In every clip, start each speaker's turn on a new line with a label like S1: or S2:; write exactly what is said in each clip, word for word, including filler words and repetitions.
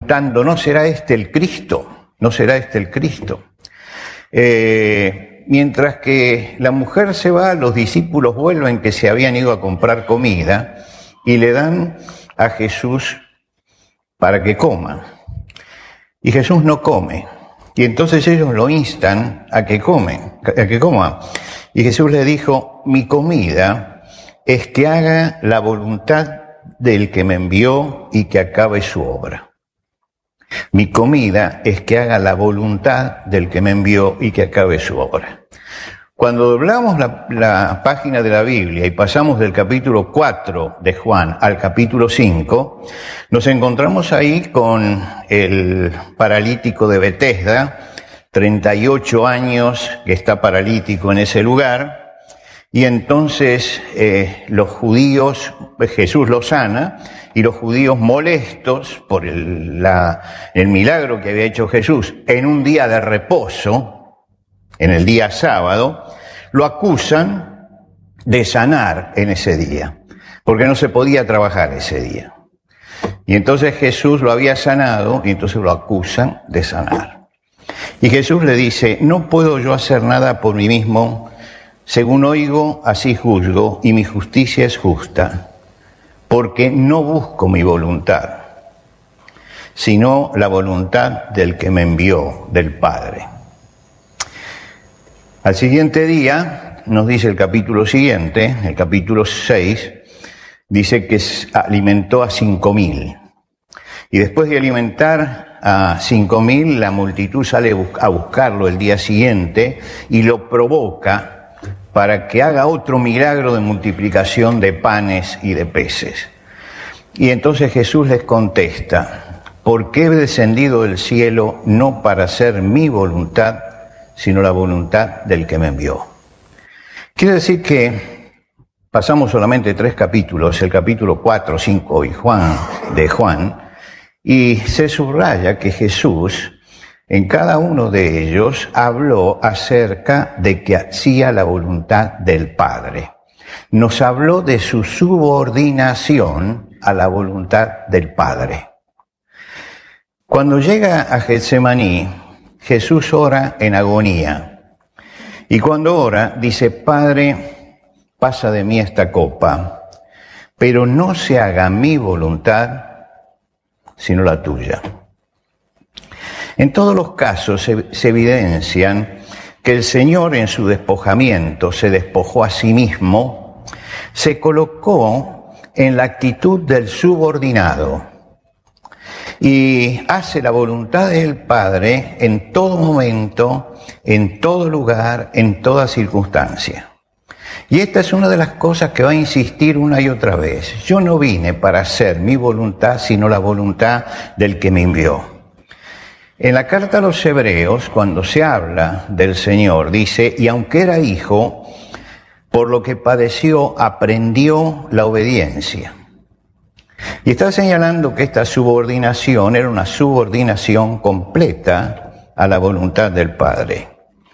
S1: preguntando, ¿no será este el Cristo? ¿No será este el Cristo? Eh, mientras que la mujer se va, los discípulos vuelven que se habían ido a comprar comida y le dan a Jesús para que coma. Y Jesús no come. Y entonces ellos lo instan a que comen, a que coma. Y Jesús le dijo, mi comida es que haga la voluntad del que me envió y que acabe su obra. Mi comida es que haga la voluntad del que me envió y que acabe su obra. Cuando doblamos la, la página de la Biblia y pasamos del capítulo cuatro de Juan al capítulo cinco, nos encontramos ahí con el paralítico de Betesda, treinta y ocho años que está paralítico en ese lugar, y entonces eh, los judíos, Jesús lo sana, y los judíos molestos por el, la, el milagro que había hecho Jesús en un día de reposo, en el día sábado, lo acusan de sanar en ese día, porque no se podía trabajar ese día. Y entonces Jesús lo había sanado y entonces lo acusan de sanar. Y Jesús le dice, no puedo yo hacer nada por mí mismo, según oigo, así juzgo, y mi justicia es justa, porque no busco mi voluntad, sino la voluntad del que me envió, del Padre. Al siguiente día, nos dice el capítulo siguiente, el capítulo seis, dice que alimentó a cinco mil. Y después de alimentar a cinco mil, la multitud sale a buscarlo el día siguiente y lo provoca para que haga otro milagro de multiplicación de panes y de peces. Y entonces Jesús les contesta, porque he descendido del cielo no para hacer mi voluntad, sino la voluntad del que me envió. Quiere decir que pasamos solamente tres capítulos, el capítulo cuatro, cinco y Juan, de Juan, y se subraya que Jesús, en cada uno de ellos, habló acerca de que hacía la voluntad del Padre. Nos habló de su subordinación a la voluntad del Padre. Cuando llega a Getsemaní, Jesús ora en agonía. Y cuando ora, dice, Padre, pasa de mí esta copa, pero no se haga mi voluntad, sino la tuya. En todos los casos se, se evidencian que el Señor en su despojamiento se despojó a sí mismo, se colocó en la actitud del subordinado y hace la voluntad del Padre en todo momento, en todo lugar, en toda circunstancia. Y esta es una de las cosas que va a insistir una y otra vez. Yo no vine para hacer mi voluntad, sino la voluntad del que me envió. En la carta a los Hebreos, cuando se habla del Señor, dice, y aunque era hijo, por lo que padeció, aprendió la obediencia. Y está señalando que esta subordinación era una subordinación completa a la voluntad del Padre.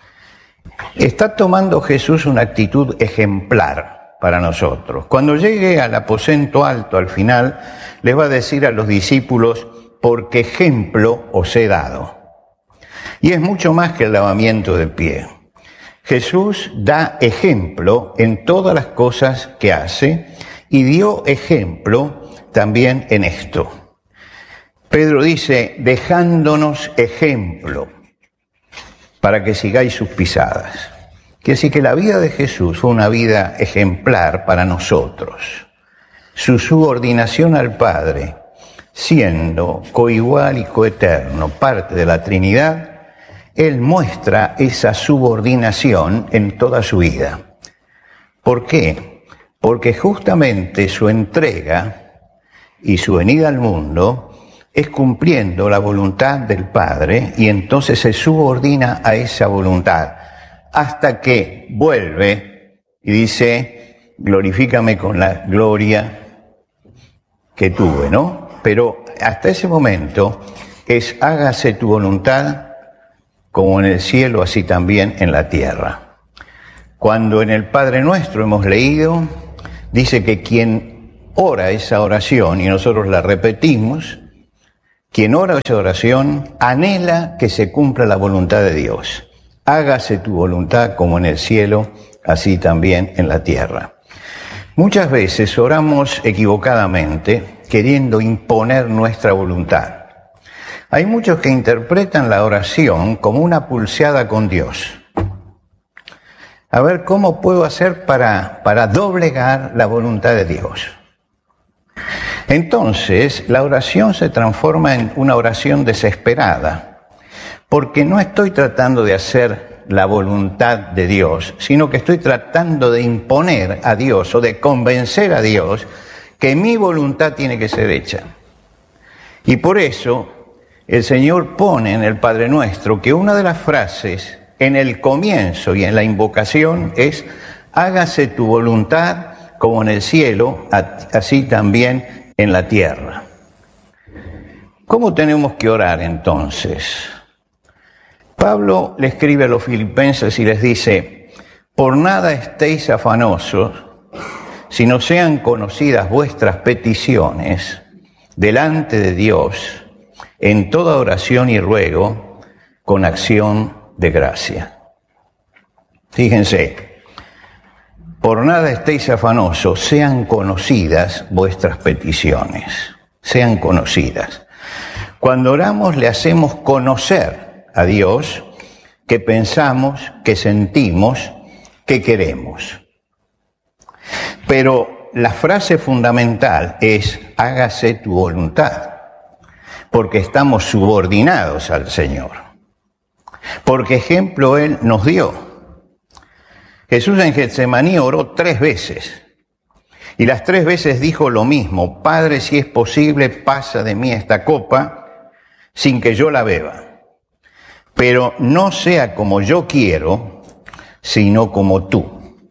S1: Está tomando Jesús una actitud ejemplar para nosotros. Cuando llegue al aposento alto, al final, les va a decir a los discípulos, porque ejemplo os he dado. Y es mucho más que el lavamiento de pie. Jesús da ejemplo en todas las cosas que hace y dio ejemplo también en esto. Pedro dice, dejándonos ejemplo para que sigáis sus pisadas. Quiere decir que la vida de Jesús fue una vida ejemplar para nosotros. Su subordinación al Padre, siendo coigual y coeterno, parte de la Trinidad, Él muestra esa subordinación en toda su vida. ¿Por qué? Porque justamente su entrega y su venida al mundo es cumpliendo la voluntad del Padre y entonces se subordina a esa voluntad hasta que vuelve y dice, glorifícame con la gloria que tuve, ¿no? Pero hasta ese momento es hágase tu voluntad como en el cielo, así también en la tierra. Cuando en el Padre Nuestro hemos leído, dice que quien ora esa oración, y nosotros la repetimos, Quien ora esa oración anhela que se cumpla la voluntad de Dios. Hágase tu voluntad como en el cielo, así también en la tierra. Muchas veces oramos equivocadamente queriendo imponer nuestra voluntad. Hay muchos que interpretan la oración como una pulseada con Dios. A ver, ¿cómo puedo hacer para, para doblegar la voluntad de Dios? Entonces, la oración se transforma en una oración desesperada, porque no estoy tratando de hacer la voluntad de Dios, sino que estoy tratando de imponer a Dios o de convencer a Dios que mi voluntad tiene que ser hecha. Y por eso el Señor pone en el Padre Nuestro que una de las frases en el comienzo y en la invocación es: hágase tu voluntad como en el cielo, así también en la tierra. ¿Cómo tenemos que orar entonces? Pablo le escribe a los filipenses y les dice: por nada estéis afanosos, sino sean conocidas vuestras peticiones delante de Dios en toda oración y ruego con acción de gracia. Fíjense, por nada estéis afanosos, sean conocidas vuestras peticiones, sean conocidas. Cuando oramos le hacemos conocer a Dios que pensamos, que sentimos, que queremos. Pero la frase fundamental es: hágase tu voluntad, porque estamos subordinados al Señor. Porque ejemplo Él nos dio. Jesús en Getsemaní oró tres veces, y las tres veces dijo lo mismo: Padre, si es posible, pasa de mí esta copa sin que yo la beba. Pero no sea como yo quiero, sino como tú.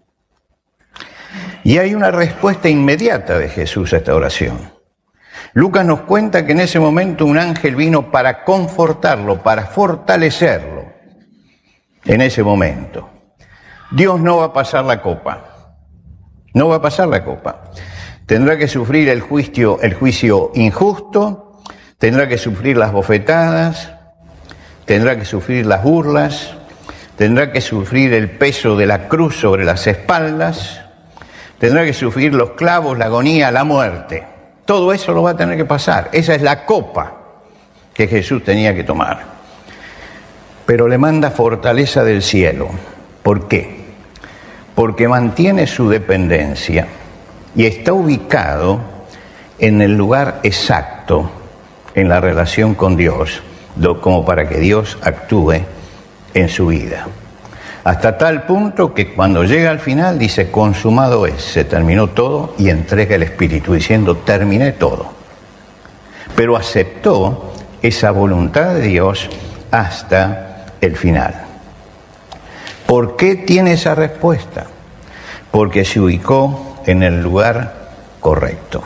S1: Y hay una respuesta inmediata de Jesús a esta oración. Lucas nos cuenta que en ese momento un ángel vino para confortarlo, para fortalecerlo en ese momento. Dios no va a pasar la copa, no va a pasar la copa. Tendrá que sufrir el juicio, el juicio injusto, tendrá que sufrir las bofetadas, tendrá que sufrir las burlas, tendrá que sufrir el peso de la cruz sobre las espaldas, tendrá que sufrir los clavos, la agonía, la muerte. Todo eso lo va a tener que pasar. Esa es la copa que Jesús tenía que tomar. Pero le manda fortaleza del cielo. ¿Por qué? Porque mantiene su dependencia y está ubicado en el lugar exacto en la relación con Dios, como para que Dios actúe en su vida. Hasta tal punto que cuando llega al final dice: consumado es, se terminó todo, y entrega el Espíritu diciendo: terminé todo. Pero aceptó esa voluntad de Dios hasta el final. ¿Por qué tiene esa respuesta? Porque se ubicó en el lugar correcto.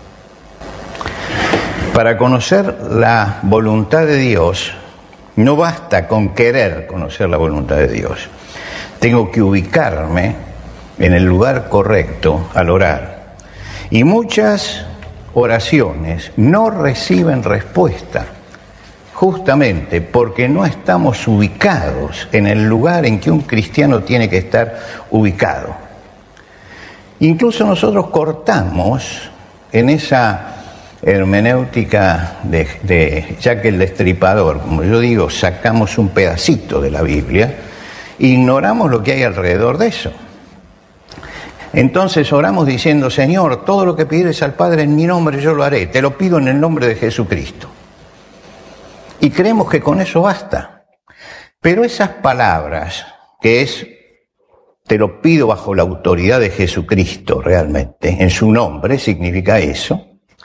S1: Para conocer la voluntad de Dios, no basta con querer conocer la voluntad de Dios. Tengo que ubicarme en el lugar correcto al orar. Y muchas oraciones no reciben respuesta, justamente porque no estamos ubicados en el lugar en que un cristiano tiene que estar ubicado. Incluso nosotros cortamos en esa hermenéutica de, de Jack el Destripador, como yo digo, sacamos un pedacito de la Biblia, ignoramos lo que hay alrededor de eso. Entonces oramos diciendo: Señor, todo lo que pidieres al Padre en mi nombre yo lo haré, te lo pido en el nombre de Jesucristo. Y creemos que con eso basta. Pero esas palabras, que es te lo pido bajo la autoridad de Jesucristo realmente, en su nombre, significa eso.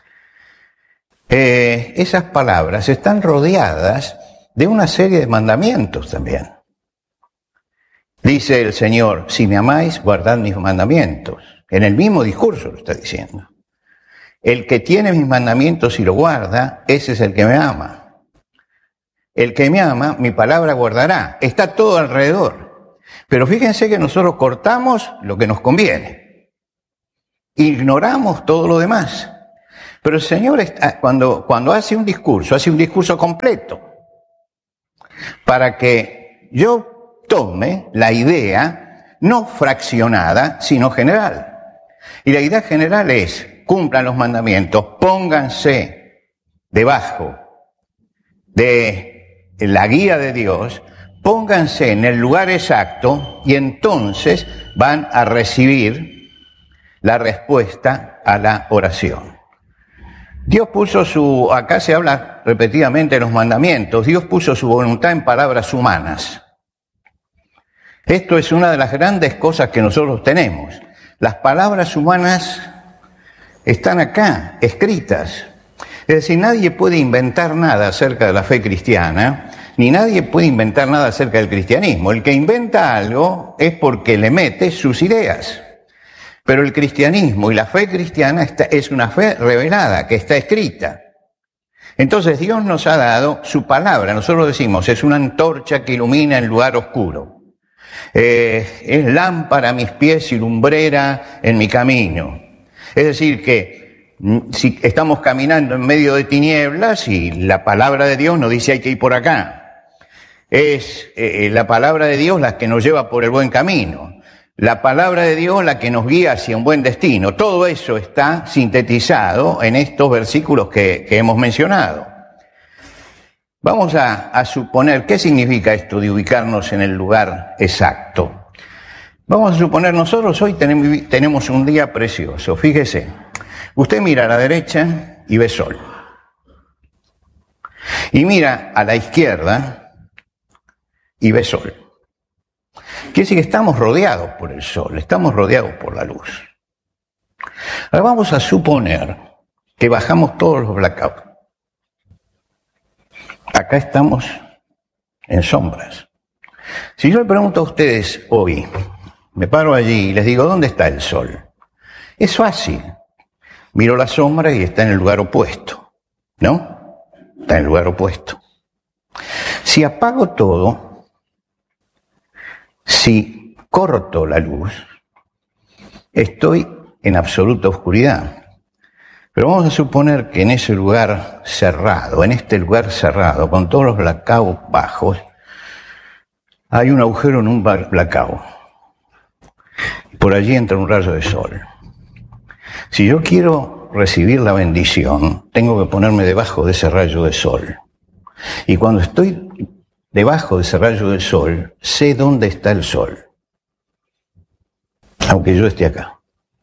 S1: Eh, esas palabras están rodeadas de una serie de mandamientos también. Dice el Señor: si me amáis, guardad mis mandamientos. En el mismo discurso lo está diciendo. El que tiene mis mandamientos y lo guarda, ese es el que me ama. El que me ama, mi palabra guardará. Está todo alrededor. Pero fíjense que nosotros cortamos lo que nos conviene. Ignoramos todo lo demás. Pero el Señor, está, cuando, cuando hace un discurso, hace un discurso completo, para que yo tome la idea no fraccionada, sino general. Y la idea general es, cumplan los mandamientos, pónganse debajo de la guía de Dios, pónganse en el lugar exacto y entonces van a recibir la respuesta a la oración. Dios puso su, acá se habla repetidamente de los mandamientos, Dios puso su voluntad en palabras humanas. Esto es una de las grandes cosas que nosotros tenemos. Las palabras humanas están acá, escritas. Es decir, nadie puede inventar nada acerca de la fe cristiana, ni nadie puede inventar nada acerca del cristianismo. El que inventa algo es porque le mete sus ideas. Pero el cristianismo y la fe cristiana está, es una fe revelada, que está escrita. Entonces Dios nos ha dado su palabra. Nosotros decimos, es una antorcha que ilumina el lugar oscuro. Eh, es lámpara a mis pies y lumbrera en mi camino. Es decir, que si estamos caminando en medio de tinieblas y la palabra de Dios nos dice hay que ir por acá. Es eh, la palabra de Dios la que nos lleva por el buen camino. La palabra de Dios la que nos guía hacia un buen destino. Todo eso está sintetizado en estos versículos que, que hemos mencionado. Vamos a, a suponer, ¿qué significa esto de ubicarnos en el lugar exacto? Vamos a suponer, nosotros hoy tenemos, tenemos un día precioso. Fíjese, usted mira a la derecha y ve sol. Y mira a la izquierda y ve sol. Quiere decir que estamos rodeados por el sol, estamos rodeados por la luz. Ahora vamos a suponer que bajamos todos los blackouts. Acá estamos en sombras. Si yo le pregunto a ustedes hoy, me paro allí y les digo, ¿dónde está el sol? Es fácil. Miro la sombra y está en el lugar opuesto, ¿no? Está en el lugar opuesto. Si apago todo, si corto la luz, estoy en absoluta oscuridad. Pero vamos a suponer que en ese lugar cerrado, en este lugar cerrado, con todos los blackouts bajos, hay un agujero en un blackout. Por allí entra un rayo de sol. Si yo quiero recibir la bendición, tengo que ponerme debajo de ese rayo de sol. Y cuando estoy debajo de ese rayo del sol, sé dónde está el sol, aunque yo esté acá.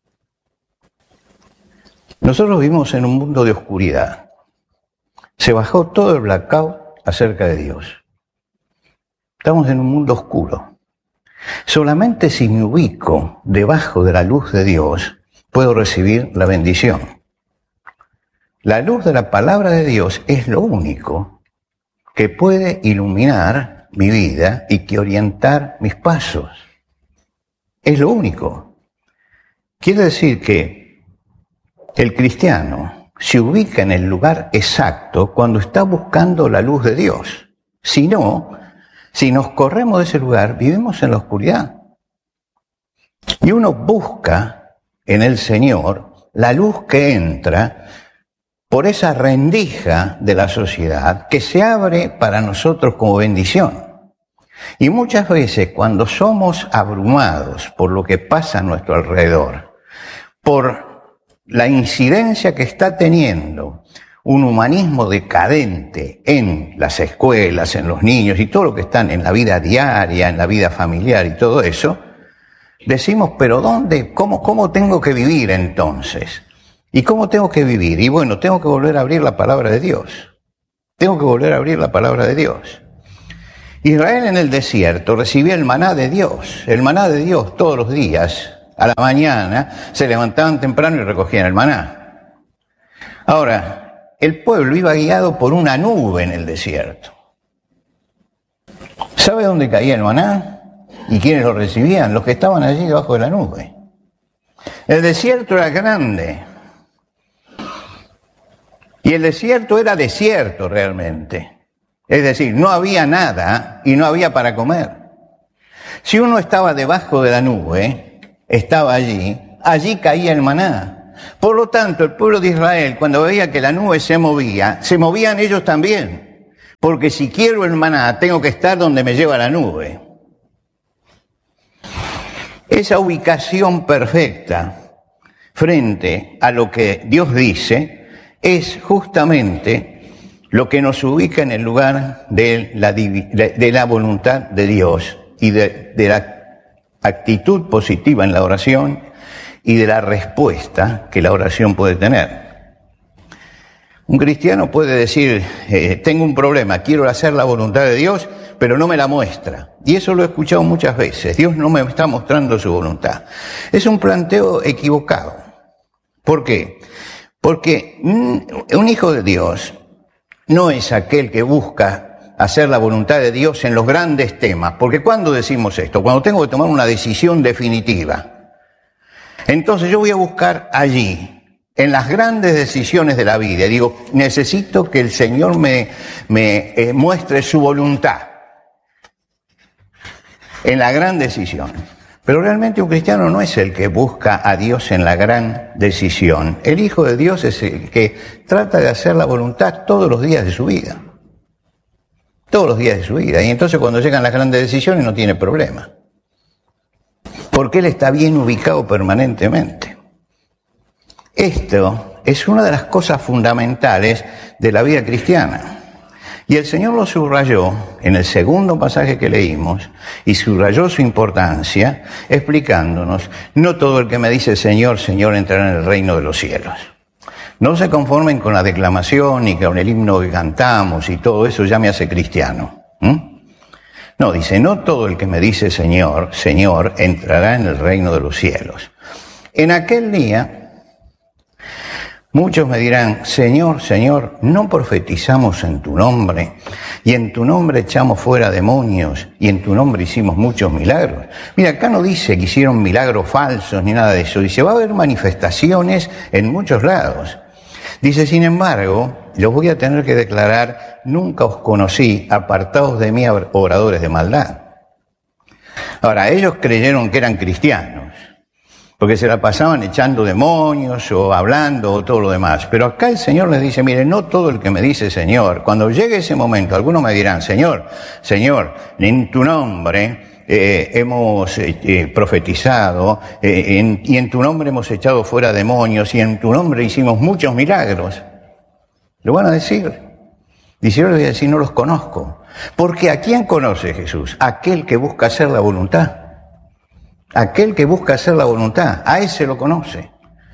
S1: Nosotros vivimos en un mundo de oscuridad. Se bajó todo el blackout acerca de Dios. Estamos en un mundo oscuro. Solamente si me ubico debajo de la luz de Dios, puedo recibir la bendición. La luz de la palabra de Dios es lo único que puede iluminar mi vida y que orientar mis pasos. Es lo único. Quiere decir que el cristiano se ubica en el lugar exacto cuando está buscando la luz de Dios. Si no, si nos corremos de ese lugar, vivimos en la oscuridad. Y uno busca en el Señor la luz que entra por esa rendija de la sociedad que se abre para nosotros como bendición. Y muchas veces cuando somos abrumados por lo que pasa a nuestro alrededor, por la incidencia que está teniendo un humanismo decadente en las escuelas, en los niños y todo lo que están en la vida diaria, en la vida familiar y todo eso, decimos, pero ¿dónde? ¿Cómo, cómo tengo que vivir entonces? ¿Y cómo tengo que vivir? Y bueno, tengo que volver a abrir la palabra de Dios. Tengo que volver a abrir la palabra de Dios. Israel en el desierto recibía el maná de Dios. El maná de Dios todos los días, a la mañana, se levantaban temprano y recogían el maná. Ahora, el pueblo iba guiado por una nube en el desierto. ¿Sabe dónde caía el maná? ¿Y quiénes lo recibían? Los que estaban allí debajo de la nube. El desierto era grande. Y el desierto era desierto realmente. Es decir, no había nada y no había para comer. Si uno estaba debajo de la nube, estaba allí, allí caía el maná. Por lo tanto, el pueblo de Israel, cuando veía que la nube se movía, se movían ellos también. Porque si quiero el maná, tengo que estar donde me lleva la nube. Esa ubicación perfecta frente a lo que Dios dice es justamente lo que nos ubica en el lugar de la, de la voluntad de Dios y de, de la actitud positiva en la oración y de la respuesta que la oración puede tener. Un cristiano puede decir, eh, tengo un problema, quiero hacer la voluntad de Dios, pero no me la muestra. Y eso lo he escuchado muchas veces. Dios no me está mostrando su voluntad. Es un planteo equivocado. ¿Por qué? Porque un hijo de Dios no es aquel que busca hacer la voluntad de Dios en los grandes temas. Porque ¿cuándo decimos esto? Cuando tengo que tomar una decisión definitiva. Entonces yo voy a buscar allí, en las grandes decisiones de la vida. Digo, necesito que el Señor me, me eh, muestre su voluntad en la gran decisión. Pero realmente un cristiano no es el que busca a Dios en la gran decisión. El Hijo de Dios es el que trata de hacer la voluntad todos los días de su vida. Todos los días de su vida. Y entonces cuando llegan las grandes decisiones no tiene problema. Porque Él está bien ubicado permanentemente. Esto es una de las cosas fundamentales de la vida cristiana. Y el Señor lo subrayó en el segundo pasaje que leímos, y subrayó su importancia, explicándonos, no todo el que me dice Señor, Señor entrará en el reino de los cielos. No se conformen con la declamación y con el himno que cantamos y todo eso ya me hace cristiano. ¿Mm? No, dice, no todo el que me dice Señor, Señor entrará en el reino de los cielos. En aquel día, muchos me dirán, Señor, Señor, ¿no profetizamos en tu nombre? Y en tu nombre echamos fuera demonios, y en tu nombre hicimos muchos milagros. Mira, acá no dice que hicieron milagros falsos ni nada de eso. Dice, va a haber manifestaciones en muchos lados. Dice, sin embargo, los voy a tener que declarar, nunca os conocí, apartados de mí, obradores de maldad. Ahora, ellos creyeron que eran cristianos, porque se la pasaban echando demonios o hablando o todo lo demás. Pero acá el Señor les dice, mire, no todo el que me dice Señor, cuando llegue ese momento, algunos me dirán, Señor, Señor, en tu nombre eh, hemos eh, profetizado, eh, en, y en tu nombre hemos echado fuera demonios, y en tu nombre hicimos muchos milagros. Lo van a decir. Dice, yo les voy a decir, no los conozco. Porque ¿a quién conoce Jesús? Aquel que busca hacer la voluntad. Aquel que busca hacer la voluntad, a ese lo conoce.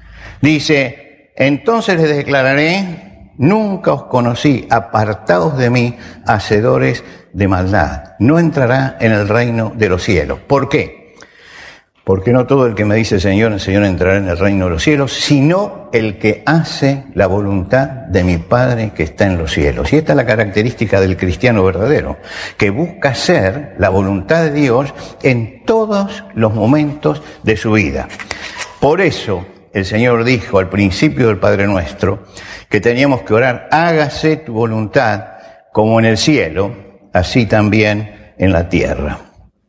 S1: Dice, entonces les declararé, nunca os conocí, apartados de mí, hacedores de maldad. No entrará en el reino de los cielos. ¿Por qué? Porque no todo el que me dice Señor, el Señor entrará en el reino de los cielos, sino el que hace la voluntad de mi Padre que está en los cielos. Y esta es la característica del cristiano verdadero, que busca hacer la voluntad de Dios en todos los momentos de su vida. Por eso el Señor dijo al principio del Padre Nuestro que teníamos que orar, hágase tu voluntad como en el cielo, así también en la tierra.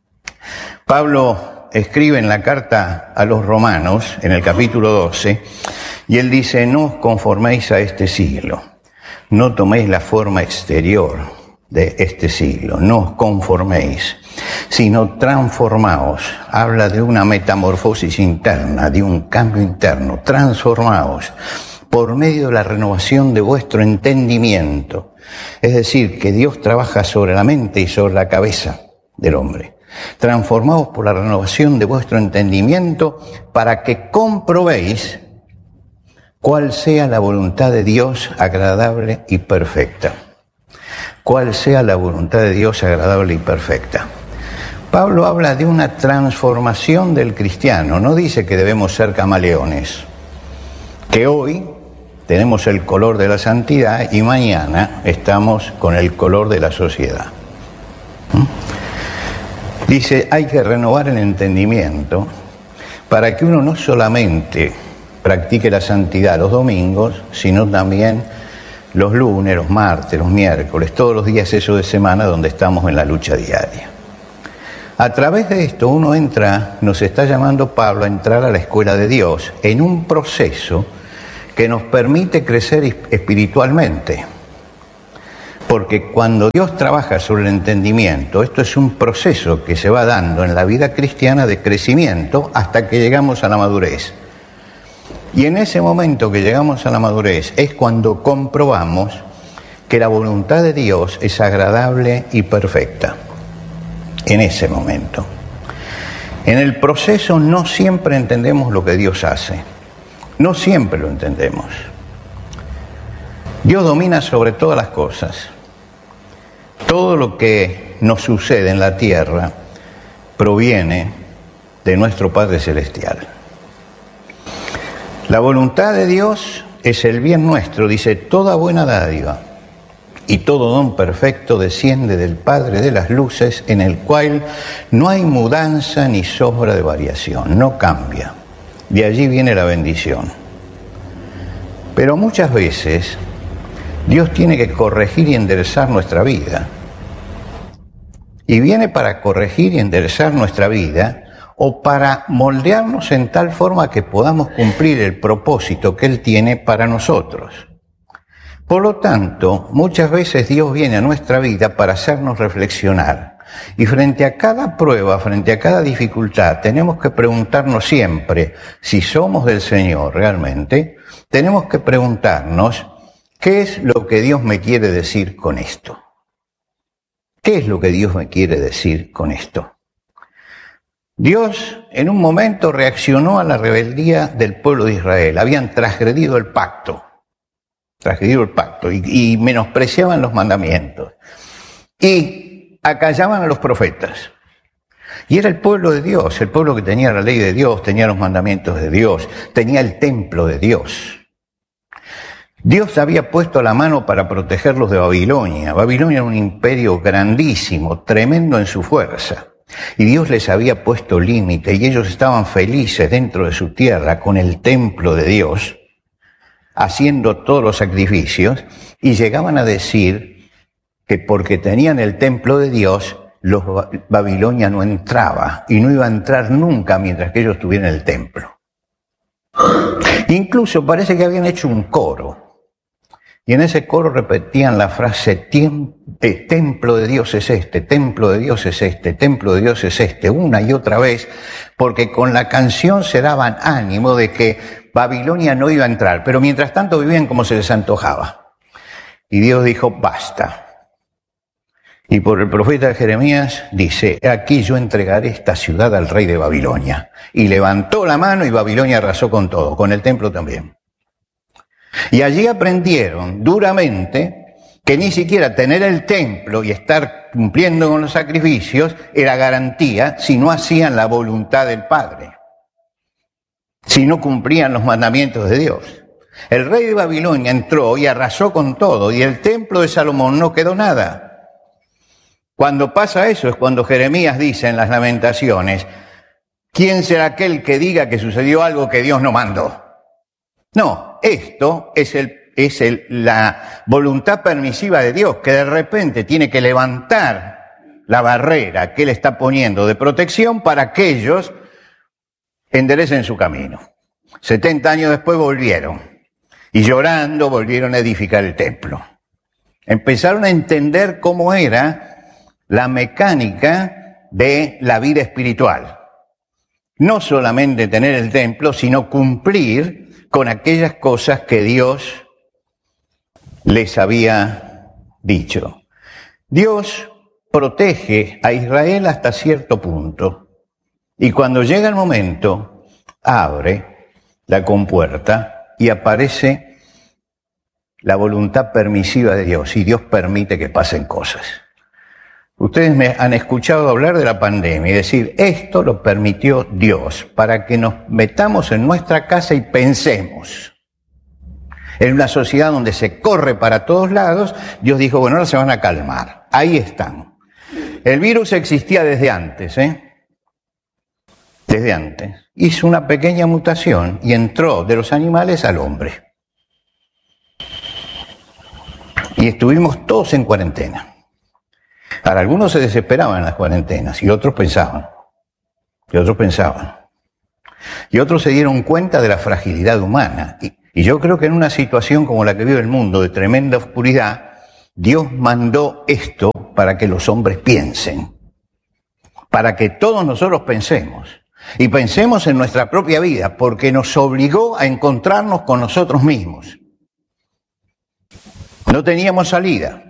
S1: Pablo escribe en la carta a los Romanos, en el capítulo doce, y él dice, no os conforméis a este siglo, no toméis la forma exterior de este siglo, no os conforméis, sino transformaos. Habla de una metamorfosis interna, de un cambio interno, transformaos por medio de la renovación de vuestro entendimiento. Es decir, que Dios trabaja sobre la mente y sobre la cabeza del hombre. Transformaos por la renovación de vuestro entendimiento para que comprobéis cuál sea la voluntad de Dios agradable y perfecta. Cuál sea la voluntad de Dios agradable y perfecta. Pablo habla de una transformación del cristiano, no dice que debemos ser camaleones, que hoy tenemos el color de la santidad y mañana estamos con el color de la sociedad. ¿Mm? Dice, hay que renovar el entendimiento para que uno no solamente practique la santidad los domingos, sino también los lunes, los martes, los miércoles, todos los días esos de semana donde estamos en la lucha diaria. A través de esto uno entra, nos está llamando Pablo a entrar a la escuela de Dios en un proceso que nos permite crecer espiritualmente. Porque cuando Dios trabaja sobre el entendimiento, esto es un proceso que se va dando en la vida cristiana de crecimiento hasta que llegamos a la madurez. Y en ese momento que llegamos a la madurez es cuando comprobamos que la voluntad de Dios es agradable y perfecta. En ese momento. En el proceso no siempre entendemos lo que Dios hace. No siempre lo entendemos. Dios domina sobre todas las cosas. Todo lo que nos sucede en la tierra proviene de nuestro Padre Celestial. La voluntad de Dios es el bien nuestro, dice, toda buena dádiva y todo don perfecto desciende del Padre de las luces, en el cual no hay mudanza ni sombra de variación, no cambia. De allí viene la bendición. Pero muchas veces Dios tiene que corregir y enderezar nuestra vida. Y viene para corregir y enderezar nuestra vida o para moldearnos en tal forma que podamos cumplir el propósito que Él tiene para nosotros. Por lo tanto, muchas veces Dios viene a nuestra vida para hacernos reflexionar. Y frente a cada prueba, frente a cada dificultad, tenemos que preguntarnos siempre, si somos del Señor realmente, tenemos que preguntarnos, ¿qué es lo que Dios me quiere decir con esto? ¿Qué es lo que Dios me quiere decir con esto? Dios en un momento reaccionó a la rebeldía del pueblo de Israel. Habían transgredido el pacto. transgredido el pacto y, y menospreciaban los mandamientos y acallaban a los profetas. Y era el pueblo de Dios, el pueblo que tenía la ley de Dios, tenía los mandamientos de Dios, tenía el templo de Dios. Dios había puesto la mano para protegerlos de Babilonia. Babilonia era un imperio grandísimo, tremendo en su fuerza. Y Dios les había puesto límite y ellos estaban felices dentro de su tierra con el templo de Dios, haciendo todos los sacrificios, y llegaban a decir que porque tenían el templo de Dios, los Babilonia no entraba, y no iba a entrar nunca mientras que ellos tuvieran el templo. Incluso parece que habían hecho un coro, y en ese coro repetían la frase, templo de Dios es este, templo de Dios es este, templo de Dios es este, una y otra vez, porque con la canción se daban ánimo de que Babilonia no iba a entrar, pero mientras tanto vivían como se les antojaba. Y Dios dijo, basta. Y por el profeta Jeremías dice, aquí yo entregaré esta ciudad al rey de Babilonia. Y levantó la mano y Babilonia arrasó con todo, con el templo también. Y allí aprendieron duramente que ni siquiera tener el templo y estar cumpliendo con los sacrificios era garantía si no hacían la voluntad del Padre, si no cumplían los mandamientos de Dios. El rey de Babilonia entró y arrasó con todo, y el templo de Salomón no quedó nada. Cuando pasa eso es cuando Jeremías dice en las Lamentaciones, ¿quién será aquel que diga que sucedió algo que Dios no mandó? No, esto es, el, es el, la voluntad permisiva de Dios, que de repente tiene que levantar la barrera que Él está poniendo de protección para que ellos enderecen su camino. setenta años después volvieron, y llorando volvieron a edificar el templo. Empezaron a entender cómo era la mecánica de la vida espiritual. No solamente tener el templo, sino cumplir con aquellas cosas que Dios les había dicho. Dios protege a Israel hasta cierto punto, y cuando llega el momento, abre la compuerta y aparece la voluntad permisiva de Dios, y Dios permite que pasen cosas. Ustedes me han escuchado hablar de la pandemia y decir, esto lo permitió Dios para que nos metamos en nuestra casa y pensemos. En una sociedad donde se corre para todos lados, Dios dijo, bueno, ahora se van a calmar. Ahí están. El virus existía desde antes, ¿eh? Desde antes. Hizo una pequeña mutación y entró de los animales al hombre. Y estuvimos todos en cuarentena. Ahora, algunos se desesperaban en las cuarentenas y otros pensaban, y otros pensaban. Y otros se dieron cuenta de la fragilidad humana. Y, y yo creo que en una situación como la que vive el mundo, de tremenda oscuridad, Dios mandó esto para que los hombres piensen, para que todos nosotros pensemos. Y pensemos en nuestra propia vida, porque nos obligó a encontrarnos con nosotros mismos. No teníamos salida.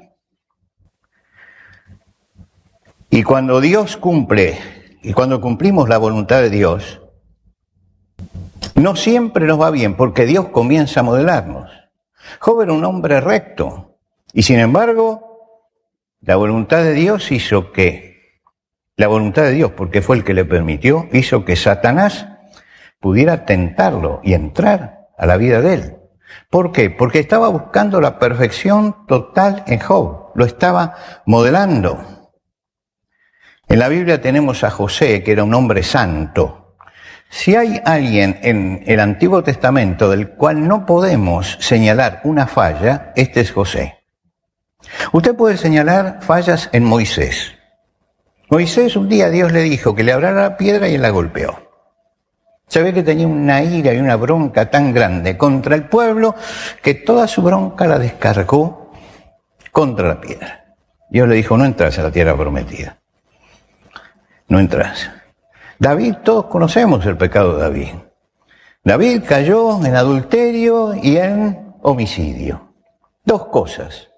S1: Y cuando Dios cumple, y cuando cumplimos la voluntad de Dios, no siempre nos va bien, porque Dios comienza a modelarnos. Job era un hombre recto, y sin embargo, la voluntad de Dios hizo que, la voluntad de Dios, porque fue el que le permitió, hizo que Satanás pudiera tentarlo y entrar a la vida de él. ¿Por qué? Porque estaba buscando la perfección total en Job, lo estaba modelando. En la Biblia tenemos a José, que era un hombre santo. Si hay alguien en el Antiguo Testamento del cual no podemos señalar una falla, este es José. Usted puede señalar fallas en Moisés. Moisés un día Dios le dijo que le abriera la piedra y él la golpeó. Se ve que tenía una ira y una bronca tan grande contra el pueblo que toda su bronca la descargó contra la piedra. Dios le dijo, no entras a la tierra prometida. No entras. David, todos conocemos el pecado de David. David cayó en adulterio y en homicidio. Dos cosas.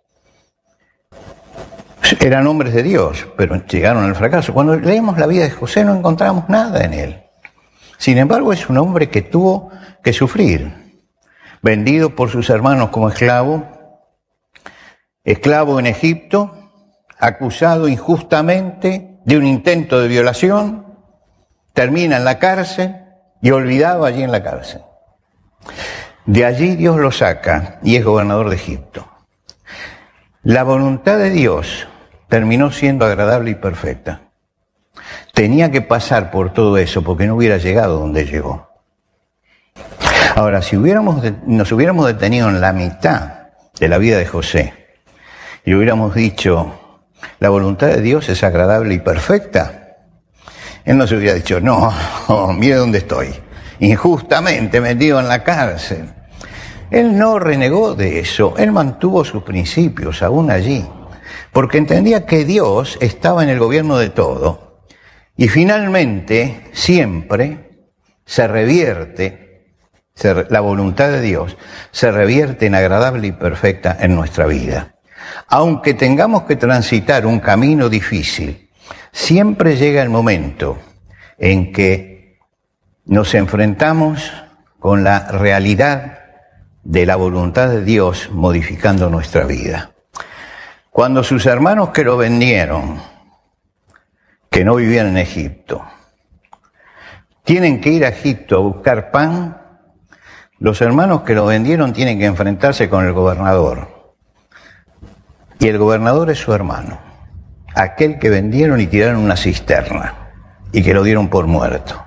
S1: Eran hombres de Dios, pero llegaron al fracaso. Cuando leemos la vida de José no encontramos nada en él. Sin embargo, es un hombre que tuvo que sufrir. Vendido por sus hermanos como esclavo, esclavo en Egipto, acusado injustamente de un intento de violación, termina en la cárcel y olvidado allí en la cárcel. De allí Dios lo saca y es gobernador de Egipto. La voluntad de Dios terminó siendo agradable y perfecta. Tenía que pasar por todo eso porque no hubiera llegado donde llegó. Ahora, si hubiéramos de, nos hubiéramos detenido en la mitad de la vida de José y hubiéramos dicho, la voluntad de Dios es agradable y perfecta, él no se hubiera dicho, no, oh, mire dónde estoy, injustamente metido en la cárcel. Él no renegó de eso, él mantuvo sus principios aún allí, porque entendía que Dios estaba en el gobierno de todo. Y finalmente, siempre se revierte, se, la voluntad de Dios se revierte en agradable y perfecta en nuestra vida. Aunque tengamos que transitar un camino difícil, siempre llega el momento en que nos enfrentamos con la realidad de la voluntad de Dios modificando nuestra vida. Cuando sus hermanos que lo vendieron, que no vivían en Egipto, tienen que ir a Egipto a buscar pan, los hermanos que lo vendieron tienen que enfrentarse con el gobernador. Y el gobernador es su hermano, aquel que vendieron y tiraron una cisterna y que lo dieron por muerto.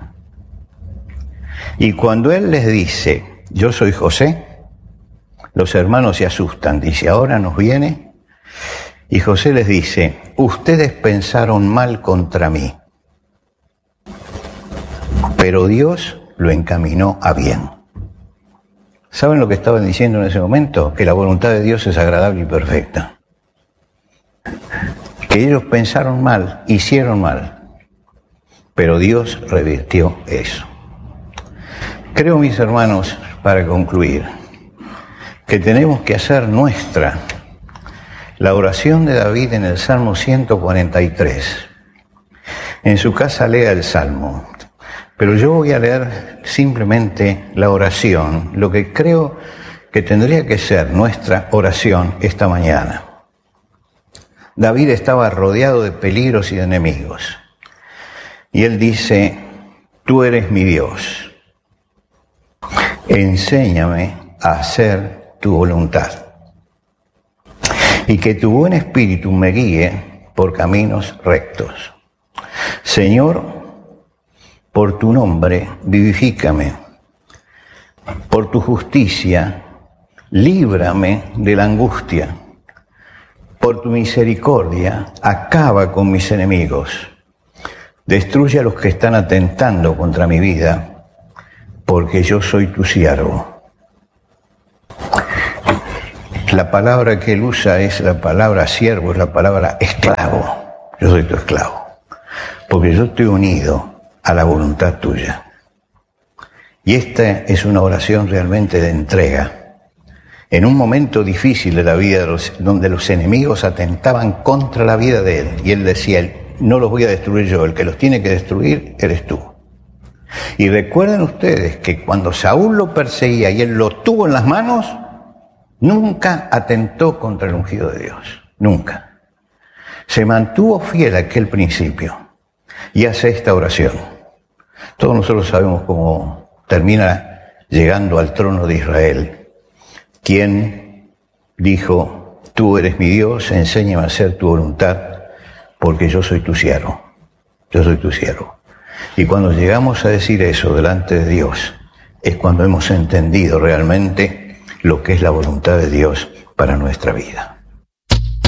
S1: Y cuando él les dice, yo soy José, los hermanos se asustan, dice, ahora nos viene. Y José les dice, ustedes pensaron mal contra mí, pero Dios lo encaminó a bien. ¿Saben lo que estaban diciendo en ese momento? Que la voluntad de Dios es agradable y perfecta. Que ellos pensaron mal, hicieron mal, pero Dios revirtió eso. Creo, mis hermanos, para concluir, que tenemos que hacer nuestra la oración de David en el Salmo ciento cuarenta y tres. En su casa lea el Salmo, pero yo voy a leer simplemente la oración, lo que creo que tendría que ser nuestra oración esta mañana. David estaba rodeado de peligros y de enemigos. Y él dice, tú eres mi Dios. Enséñame a hacer tu voluntad. Y que tu buen espíritu me guíe por caminos rectos. Señor, por tu nombre, vivifícame. Por tu justicia, líbrame de la angustia. por tu misericordia, acaba con mis enemigos. Destruye a los que están atentando contra mi vida, porque yo soy tu siervo. La palabra que él usa es la palabra siervo, es la palabra esclavo. Yo soy tu esclavo, porque yo estoy unido a la voluntad tuya. Y esta es una oración realmente de entrega. En un momento difícil de la vida, de los, donde los enemigos atentaban contra la vida de él, y él decía, no los voy a destruir yo, el que los tiene que destruir eres tú. Y recuerden ustedes que cuando Saúl lo perseguía y él lo tuvo en las manos, nunca atentó contra el ungido de Dios, nunca. Se mantuvo fiel a aquel principio y hace esta oración. Todos nosotros sabemos cómo termina llegando al trono de Israel. Quien dijo, tú eres mi Dios, enséñame a hacer tu voluntad, porque yo soy tu siervo, yo soy tu siervo. Y cuando llegamos a decir eso delante de Dios, es cuando hemos entendido realmente lo que es la voluntad de Dios para nuestra vida.